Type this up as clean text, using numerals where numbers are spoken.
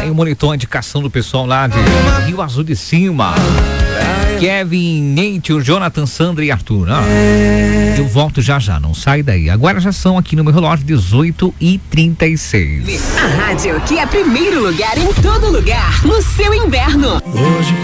Aí o monitor a indicação do pessoal lá de Rio Azul de Cima. Kevin, Nate, o Jonathan, Sandra e Arthur. Eu volto já, não sai daí. Agora já são aqui no meu relógio 18h36. A rádio que é primeiro lugar em todo lugar, no seu inverno. Hoje